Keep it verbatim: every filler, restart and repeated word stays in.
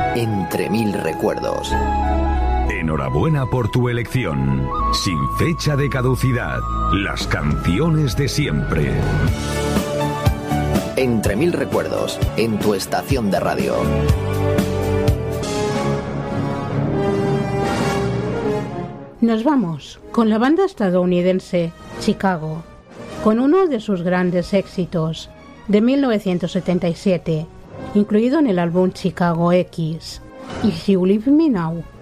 Entre mil recuerdos. Enhorabuena por tu elección. Sin fecha de caducidad. Las canciones de siempre. Entre mil recuerdos, en tu estación de radio. Nos vamos con la banda estadounidense Chicago, con uno de sus grandes éxitos de mil novecientos setenta y siete, incluido en el álbum Chicago X, If You Leave Me Now.